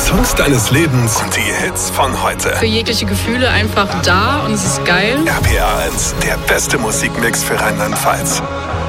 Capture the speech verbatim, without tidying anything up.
Songs deines Lebens und die Hits von heute. Für jegliche Gefühle einfach da und es ist geil. R P R eins, der beste Musikmix für Rheinland-Pfalz.